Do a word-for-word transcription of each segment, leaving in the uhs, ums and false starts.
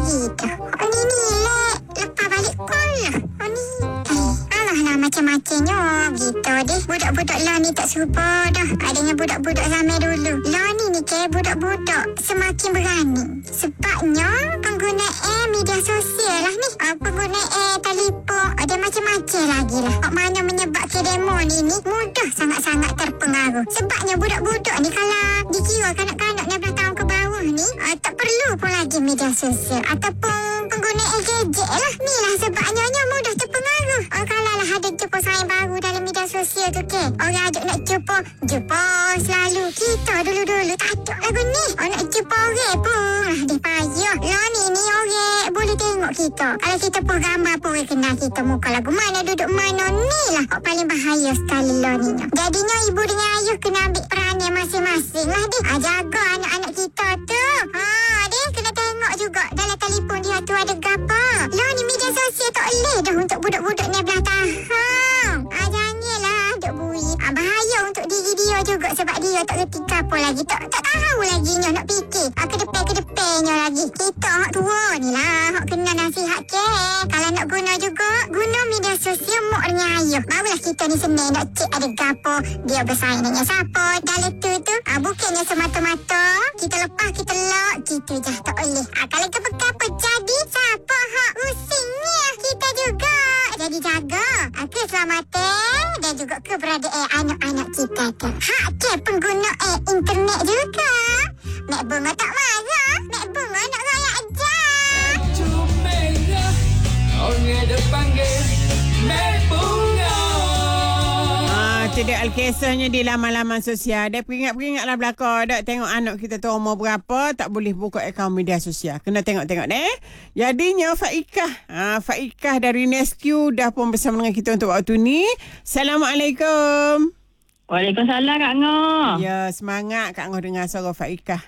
lagi dah. Oh ni ni lek. Lepas balik call lah. Oh ni. Eh, alah lah macam-macamnya. Gitu deh. Budak-budak lah ni tak serupa dah. Adanya budak-budak zaman dulu. Lah ni ni ke budak-budak semakin berani. Sebabnya penggunaan media sosial lah ni. Uh, penggunaan telefon. Ada macam-macam lagi lah. Hak mana menyebabkan demo ni ni mudah sangat-sangat terpengaruh. Sebabnya budak-budak ni kalau dikira kanak-kanak enam belas tahun ke bawah ni uh, tak perlu pun lagi media sosial ataupun penggunaan gadget lah. Ni lah sebabnya mudah terpengaruh. Uh, kalau lah ada jumpa saing baru dalam media sosial tu ke. Orang ajak nak jumpa, jumpa selalu. Kita dulu-dulu tak ada lagu ni. Oh nak jumpa orang pun lah dia payah. Lah ni ni orang boleh tengok kita. Kalau kita pun ramai pun orang kenal kita muka lagu mana duduk mana. Ni lah yang paling bahaya sekali lah ni. Jadinya ibu dengan ayah kena ambil peranan masing-masing lah dia. Ha, jaga anak-anak kita tu. Ha, dia kena tengok juga dalam telefon dia tu ada gapa. Lah ni media sosial tak boleh dah untuk budak-budak enam belas tahun. Ha, janganlah duk bui. Ha, bahaya untuk diri dia juga sebab dia tak reti apa lagi. Tak tak tahu lagi nya nak fikir. Ha, ke depan-ke depannya lagi. Kita hak tua ni lah. Hak kena nasihat ke. Kalau nak guna juga, guna media sosial mak dengan ayah. Barulah kita ni senang nak cek ada gapo. Dia bersaing dengan siapa. Dalam tu tu. Ha, bukannya semata-mata. Kita lepas, kita lock. Gitu je. Tak boleh. Ha, kalau apa-apa jadi, siapa hak rusingnya? Kita juga. Jadi jaga ha, keselamatan dan juga keberadaan anak-anak kita tu. Hak ke penggunaan internet juga. Mek Bunga tak marah. Mek Bunga nak raya aja. Cumela, orang ada panggil Mek Bunga. Ah, tu dia al-kisahnya di laman-laman sosial. Dia peringat-peringatlah belakang. Dak tengok anak kita tu umur berapa, tak boleh buka akaun media sosial. Kena tengok-tengok deh. Jadinya Faikah. Ah, Faikah dari Nescue dah pun bersama dengan kita untuk waktu ni. Assalamualaikum. Waalaikumsalam Kak Ngoh. Ya, semangat Kak Ngoh dengar suara Faikah.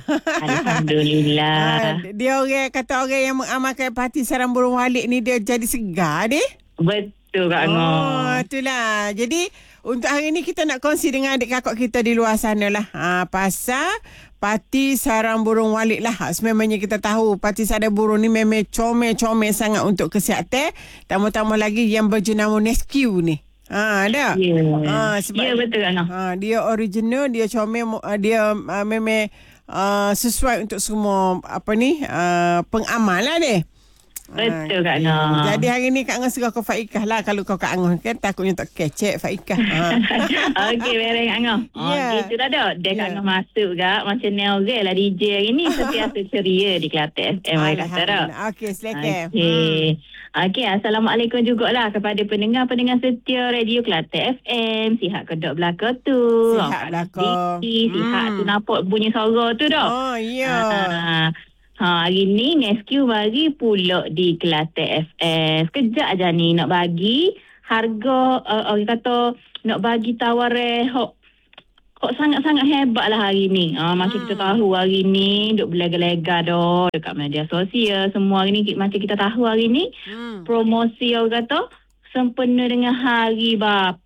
Alhamdulillah. Ah, dia orang kata orang yang mengamalkan parti sarang burung walik ni dia jadi segar deh. Betul Kak Ngoh. Oh, itulah. Jadi untuk hari ni kita nak kongsi dengan adik kakak kita di luar sana lah. Ha, pasal parti sarang burung walik lah. Ha, sememangnya kita tahu parti sarang burung ni memang comel-comel sangat untuk kesihatan. Tambah-tambah lagi yang berjenama Nescue ni. Ha, ada. Ya, ha, sebab ya betul Kak Ngoh. Ha, dia original, dia comel, dia uh, memang uh, sesuai untuk semua apa ni uh, pengamal lah dia. Betul Kak Ngoh. Jadi hari ni Kak Ngoh suruh kau Faikah lah. Kalau kau Kak Ngoh kan takutnya tak kecek Faikah. Ha. Okey, beres Kak Ngoh. Oh, Ya. gitu dah dah. Dia Kak Ya. Ngoh masuk Kak. Macam Nelga lah D J hari ni. Sentiasa ceria di Kelantan F M. Kata dah. Alhamdulillah. Okey, silakan. Okey. Okey, Assalamualaikum jugalah kepada pendengar-pendengar setia Radio Kelantan F M. Sihat kedok belakang tu. Sihat belakang. Sihat Hmm. tu nampak bunyi suara tu dah. Oh, ya. Ha, ha, hari ni Nescue bagi pula di Kelantan F M. Sekejap aja ni nak bagi harga, uh, orang kata nak bagi tawaran hok hok sangat-sangat hebat lah hari ni. Ha, macam Hmm. kita tahu hari ni duk berlega-lega dah dekat media sosial. Semua hari ni macam kita tahu hari ni Hmm. promosi orang kata sempena dengan hari bapa.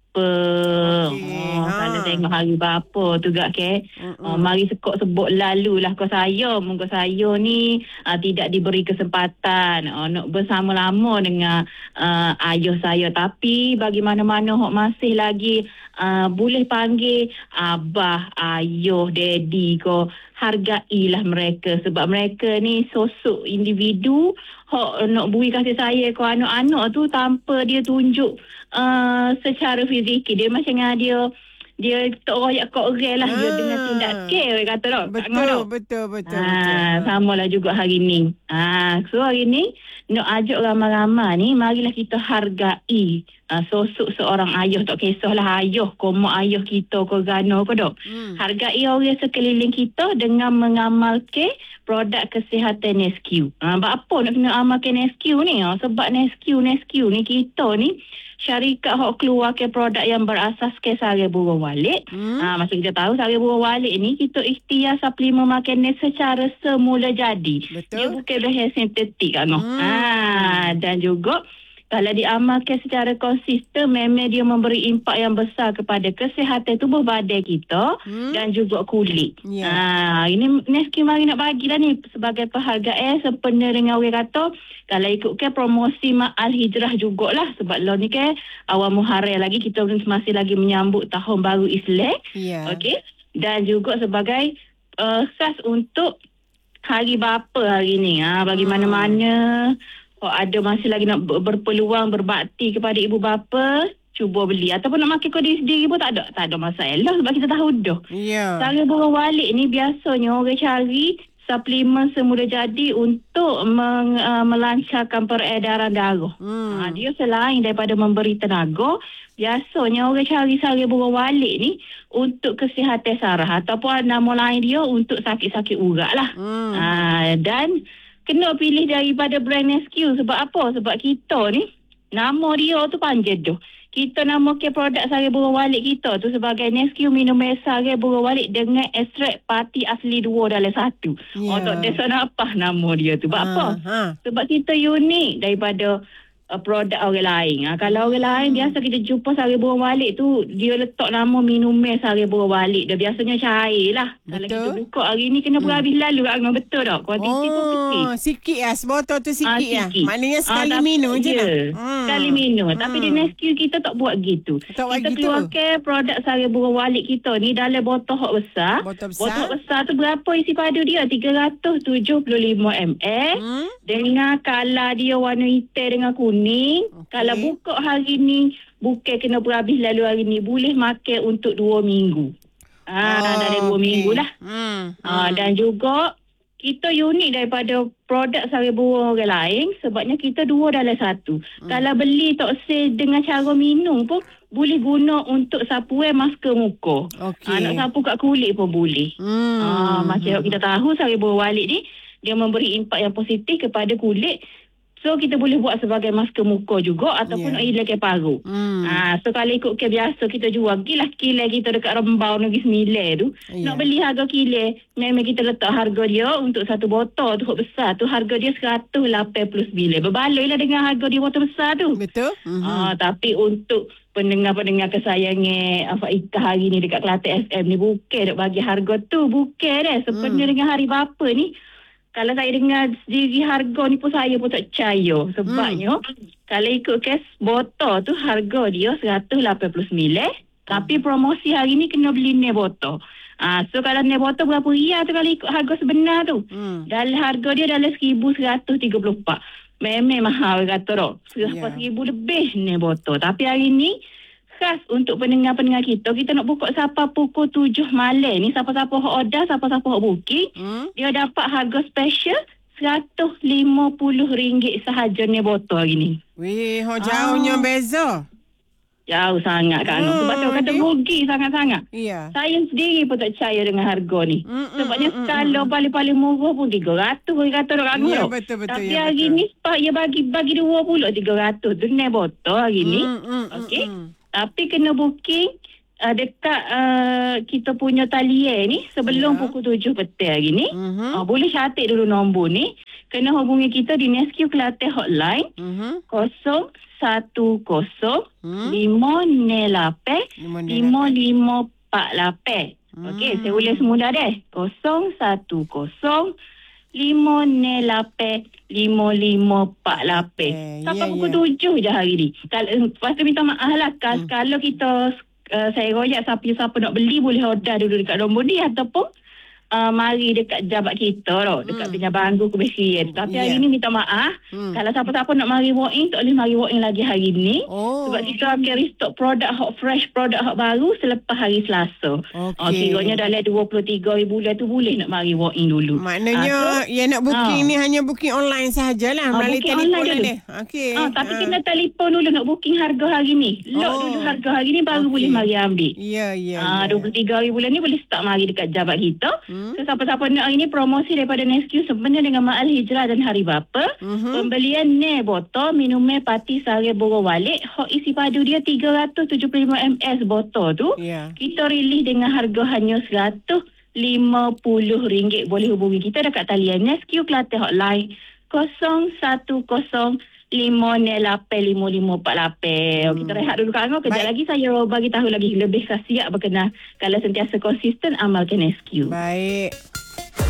Okey, Oh, ha. kalau tengok hari bapa tu gak ke. Mm-mm. Oh, mari sekok sebut lalulah kau saya. Mungkin saya ni uh, tidak diberi kesempatan uh, nak bersama-lama dengan uh, ayah saya. Tapi bagi mana-mana hok masih lagi uh, boleh panggil abah, ayah, daddy ko. Hargailah mereka sebab mereka ni sosok individu hok nak beri kasih sayang ke anak-anak tu tanpa dia tunjuk uh, secara fizikal. Dia macam dia dia tak royak kau orang lah. Dia Ah. dengan tindak care orang kata tak. Betul, betul, betul, Ah, betul. samalah juga hari ni. Ah, so hari ni nak ajak ramai-ramai ni marilah kita hargai uh, sosok seorang ayah. Tak kisahlah ayah ko mak ayah kita ko gano ko dok. Hmm. Hargai orang sekeliling kita dengan mengamalkan produk kesihatan Nescue. Ha, sebab apa nak kena amalkan Nescue ni? Ha, sebab Nescue, Nescue ni kita ni syarikat hok keluarkan produk yang berasaskan sari burung walik. Hmm. Ha, macam kita tahu sari burung walik ni kita ikhtiar suplemen makan ni secara semula jadi. Betul. Dia bukan bahan sintetik kan. Hmm. Ha, dan juga kalau diamalkan secara konsisten, memang dia memberi impak yang besar kepada kesihatan tubuh badan kita hmm? dan juga kulit. Yeah. Ha, ini Nesquik mari nak bagilah ni sebagai penghargaan sempena dengan orang kata kalau ikutkan promosi Ma'al Hijrah jugalah sebab lo ni kan awal Muharram lagi kita masih lagi menyambut tahun baru Islam. Yeah. Okey. Dan juga sebagai uh, khas untuk hari bapa hari ni. Ha, bagi hmm. mana-mana oh, ada masih lagi nak berpeluang berbakti kepada ibu bapa, cuba beli. Ataupun nak makan kau diri sendiri pun tak ada. Tak ada masalah sebab kita tahu dah. Ya. Cara burung walik ni biasanya orang cari suplemen semula jadi untuk meng, uh, melancarkan peredaran darah. Hmm. Ha, dia selain daripada memberi tenaga, biasanya orang cari sari burung walik ni untuk kesihatan saraf ataupun nama lain dia untuk sakit-sakit urat lah. Hmm. Ha, dan kena pilih daripada brand Nesquik sebab apa? Sebab kita ni nama dia tu panjang tu. Kita namakan produk sari burung walik kita tu sebagai Nesquik minum sari burung walik dengan ekstrak pati asli dua dalam satu. Yeah. Oh, tak desa apa nama dia tu. Sebab ha, apa? Ha. Sebab kita unik daripada uh, produk orang lain. Ha, kalau orang lain hmm. biasa kita jumpa sari burung walik tu dia letak nama minum sari burung walik. Dia biasanya cair lah. Betul. Kalau kita buka hari ni kena berhabis hmm. lalu. Memang betul tak? Kuantiti oh, pun sikit. Sikit lah. Sebotol tu sikit, ha, sikit. lah. Maknanya sekali ha, minum je ya. lah. Hmm. Sekali minum. Hmm. Tapi di Nesquik kita tak buat gitu. Tak buat kita gitu. keluarkan produk sari burung walik kita ni dalam botol hok besar. Botol besar. Botol besar tu berapa isi padu dia? tiga ratus tujuh puluh lima mililiter. Hmm. Dengan kala dia warna hitam dengan kuning. Okay. Kalau buka hari ni, bukan kena berhabis lalu hari ni. Boleh makan untuk dua minggu. Ah, oh, dalam dua okay. minggu lah. Hmm. Ah, dan juga kita unik daripada produk sari burung orang lain sebabnya kita dua dalam satu. Hmm. Kalau beli tak sale dengan cara minum pun boleh guna untuk sapuan masker muka. Okay. Ah, nak sapu kat kulit pun boleh. Hmm. Ah, macam kita tahu sari burung walik ni dia memberi impak yang positif kepada kulit. So kita boleh buat sebagai masker muka juga ataupun yeah. nak hilangkan paru. Hmm. Ha, so kalau ikut ke biasa kita jual gila kile kita dekat Rembau Negeri Sembilan tu. Yeah. Nak beli harga kile memang kita letak harga dia untuk satu botol tu besar tu harga dia seratus lapan puluh sembilan. Berbaloi lah dengan harga dia botol besar tu. Betul. Mm-hmm. Ha, tapi untuk pendengar-pendengar kesayangan Afak Ika hari ni dekat Kelantan F M ni bukan nak bagi harga tu. Bukan dah. Sebenarnya hmm. dengan hari bapa ni kalau saya dengar sendiri harga ni pun saya pun tak percaya. Sebabnya hmm. kalau ikut kes botol tu harga dia seratus lapan puluh sembilan. Hmm. Tapi promosi hari ni kena beli ni botol. Ah, so kalau ni botol berapa riyal tu kalau ikut harga sebenar tu. Hmm. Dalam harga dia dalam seribu seratus tiga puluh empat. Memang mahal kata tak. Seribu yeah. lebih ni botol. Tapi hari ni khas untuk pendengar-pendengar kita. Kita nak buka siapa pukul tujuh malam ni. Siapa-siapa hak order, siapa-siapa hak booking. Hmm? Dia dapat harga special seratus lima puluh ringgit sahaja ni botol hari ni. Wih, hak jauhnya ah. beza. Jauh sangat kan. Hmm, sebab tu kata rugi sangat-sangat. Iya. Saya sendiri pun tak percaya dengan harga ni. Mm, Sebabnya mm, kalau mm, paling-paling murah pun tiga ratus. Dia kata orang ya, betul, betul, Tapi ya, hari betul. ni dia bagi bagi dua puluh tiga ratus. Tu ni botol hari ni. Mm, mm, Okey. Mm, mm. Tapi kena booking uh, dekat uh, kita punya talian ni sebelum yeah. pukul tujuh petang hari ni. Mm-hmm. Uh, boleh catat dulu nombor ni. Kena hubungi kita di Nesquik Kelantan hotline mm-hmm. kosong satu kosong lima lapan lima lima empat lapan. Okey, saya ulang semula deh. kosong satu kosong lima lapan lima lima empat lapan. Sampai yeah, pukul yeah. tujuh je hari ni. Kalau lepas tu minta maaf lah hmm. kalau kita uh, saya royak siapa-siapa nak beli boleh order dulu dekat nombor ni ataupun Uh, mari dekat jabat kita tau, dekat hmm. Banggu Kebersihan. Tapi yeah. hari ni minta maaf hmm. kalau siapa-siapa nak mari walk-in tak boleh mari walk-in lagi hari ni. Oh. Sebab kita akan restock produk hot fresh, produk hot baru selepas hari Selasa. Okay. Oh, kiranya dalam dua puluh tiga bulan tu boleh nak mari walk-in dulu. Maknanya uh, so, yang nak booking uh, ni hanya booking online sahajalah. Uh, melalui telefon dulu. Okey. Uh, tapi uh. kena telefon dulu nak booking harga hari ni. Lock oh. dulu harga hari ni baru okay. boleh mari ambil. Ya, yeah, ya. Yeah, uh, yeah. dua puluh tiga hari bulan ni boleh start mari dekat jabat kita. Hmm. So, siapa-siapa nak hari ni promosi daripada Nesquik sebenarnya dengan Ma'al Hijrah dan Hari Bapa. Mm-hmm. Pembelian ni botol minuman pati sari burung walik. Hok isi padu dia tiga ratus tujuh puluh lima mililiter botol tu. Yeah. Kita rilis dengan harga hanya seratus lima puluh ringgit. Boleh hubungi kita dekat talian Nesquik Kelantan hotline kosong satu kosong lima ne lapan lima lima empat lapan. Hmm. Kita rehat dulu Kak Angah. Kejap Baik. lagi saya bagi tahu lagi lebih khasiat berkenaan kalau sentiasa konsisten amalkan S Q. Baik.